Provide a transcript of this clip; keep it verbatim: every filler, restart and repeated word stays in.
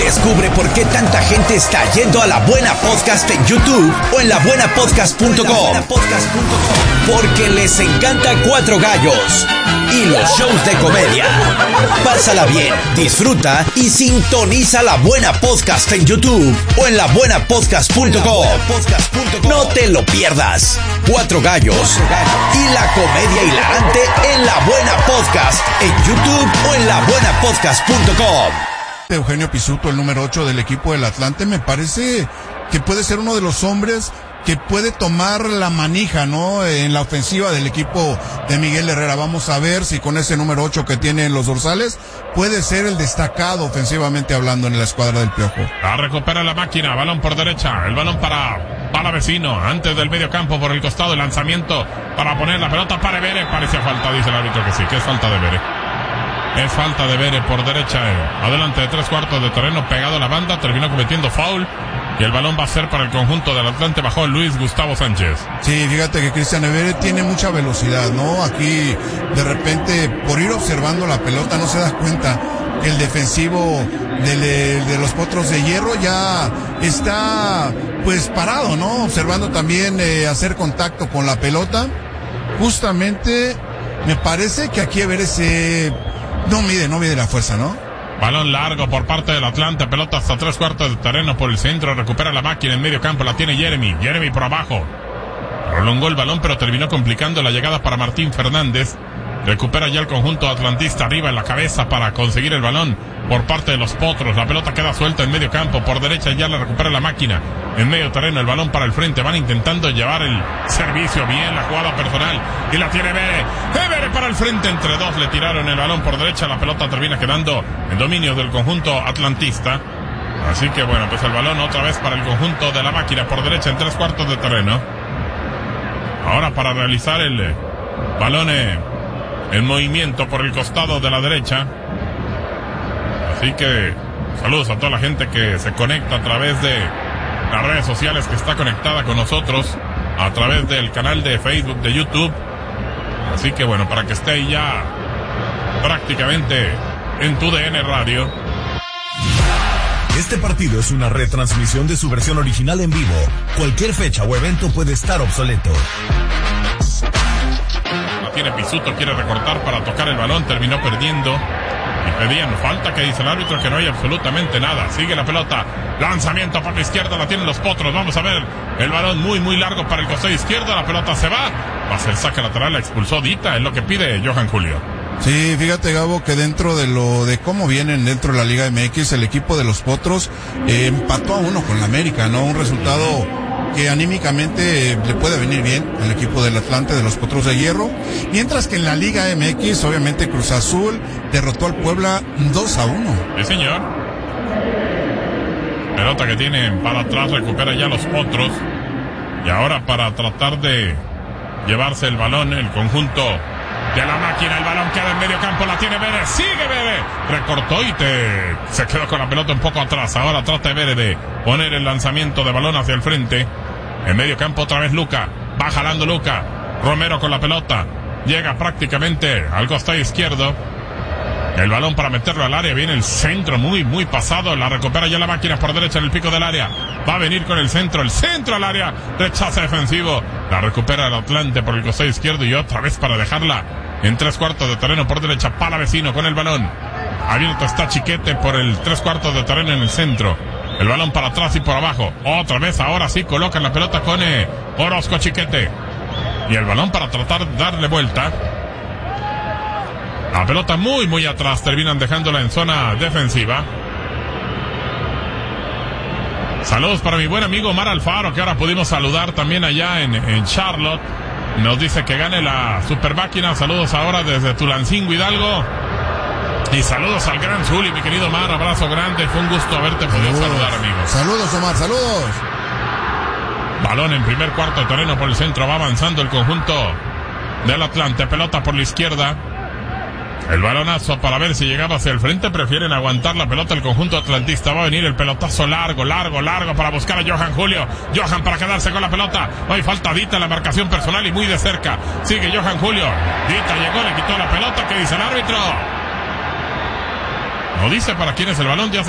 Descubre por qué tanta gente está yendo a La Buena Podcast en YouTube o en la buena podcast punto com. Porque les encanta Cuatro Gallos y los shows de comedia. Pásala bien, disfruta y sintoniza La Buena Podcast en YouTube o en la buena podcast punto com. No te lo pierdas. Cuatro Gallos y la comedia hilarante en La Buena Podcast en YouTube o en la buena podcast punto com. Eugenio Pizzuto, el número ocho del equipo del Atlante, me parece que puede ser uno de los hombres que puede tomar la manija, ¿no?, en la ofensiva del equipo de Miguel Herrera. Vamos a ver si con ese número ocho que tiene en los dorsales puede ser el destacado ofensivamente hablando en la escuadra del Piojo. La recupera la máquina, balón por derecha, el balón para Palavecino, antes del medio campo por el costado, el lanzamiento para poner la pelota para Vere. Parece falta, dice el árbitro que sí, que es falta de Vere. Es falta de Vere por derecha, adelante de tres cuartos de terreno, pegado a la banda, terminó cometiendo foul y el balón va a ser para el conjunto del Atlante bajo Luis Gustavo Sánchez. Sí, fíjate que Cristian Vere tiene mucha velocidad, ¿no? Aquí de repente por ir observando la pelota no se da cuenta que el defensivo de, de, de los Potros de Hierro ya está pues parado, ¿no? Observando también eh, hacer contacto con la pelota. Justamente me parece que aquí Vere se... No mide, no mide la fuerza, ¿no? Balón largo por parte del Atlante, pelota hasta tres cuartos de terreno por el centro, recupera la máquina en medio campo, la tiene Jeremy, Jeremy por abajo. Prolongó el balón, pero terminó complicando la llegada para Martín Fernández. Recupera ya el conjunto atlantista arriba en la cabeza para conseguir el balón por parte de los Potros. La pelota queda suelta en medio campo, por derecha ya la recupera la máquina. En medio terreno el balón para el frente, van intentando llevar el servicio bien, la jugada personal, y la tiene Vere. Vere para el frente, entre dos le tiraron el balón por derecha, la pelota termina quedando en dominio del conjunto atlantista. Así que bueno, pues el balón otra vez para el conjunto de la máquina por derecha en tres cuartos de terreno. Ahora para realizar el balón en movimiento por el costado de la derecha. Así que saludos a toda la gente que se conecta a través de las redes sociales, que está conectada con nosotros a través del canal de Facebook, de YouTube. Así que bueno, para que esté ahí ya prácticamente en tu D N Radio. Este partido es una retransmisión de su versión original en vivo. Cualquier fecha o evento puede estar obsoleto. La tiene Pizzuto, quiere recortar para tocar el balón, terminó perdiendo. Y pedían falta, que dice el árbitro que no hay absolutamente nada. Sigue la pelota, lanzamiento por la izquierda, la tienen los Potros. Vamos a ver el balón muy muy largo para el costado izquierdo, la pelota se va, va a ser saque lateral, la expulsó Dita, es lo que pide Johan Julio. Sí, fíjate, Gabo, que dentro de lo de cómo vienen dentro de la Liga M X, el equipo de los Potros eh, empató a uno con la América, ¿no? Un resultado que anímicamente eh, le puede venir bien al equipo del Atlante, de los Potros de Hierro, mientras que en la Liga M X, obviamente Cruz Azul derrotó al Puebla dos a uno. Sí, señor. Pelota que tienen para atrás, recupera ya los Potros, y ahora para tratar de llevarse el balón, el conjunto de la máquina, el balón queda en medio campo, la tiene Vere, sigue Vere, recortó y te se quedó con la pelota un poco atrás. Ahora trata Vere de poner el lanzamiento de balón hacia el frente, en medio campo otra vez Luca, va jalando Luca, Romero con la pelota, llega prácticamente al costado izquierdo, el balón para meterlo al área, viene el centro muy muy pasado, la recupera ya la máquina por derecha en el pico del área, va a venir con el centro, el centro al área, rechaza defensivo, la recupera el Atlante por el costado izquierdo y otra vez para dejarla en tres cuartos de terreno por derecha, Palavecino con el balón, abierto está Chiquete por el tres cuartos de terreno en el centro, el balón para atrás y por abajo, otra vez ahora sí colocan la pelota con eh, Orozco Chiquete, y el balón para tratar de darle vuelta. La pelota muy muy atrás, terminan dejándola en zona defensiva. Saludos para mi buen amigo Omar Alfaro, que ahora pudimos saludar también allá en, en Charlotte. Nos dice que gane la super máquina. Saludos ahora desde Tulancingo, Hidalgo. Y saludos al gran Zuli, mi querido Omar, abrazo grande, fue un gusto haberte podido saludos. saludar, amigos. Saludos, Omar, saludos. Balón en primer cuarto de terreno por el centro, va avanzando el conjunto del Atlante, pelota por la izquierda. El balonazo para ver si llegaba hacia el frente, prefieren aguantar la pelota el conjunto atlantista, va a venir el pelotazo largo, largo, largo para buscar a Johan Julio, Johan para quedarse con la pelota, hay falta Dita en la marcación personal y muy de cerca, sigue Johan Julio, Dita llegó, le quitó la pelota, ¿qué dice el árbitro? No dice para quién es el balón, ya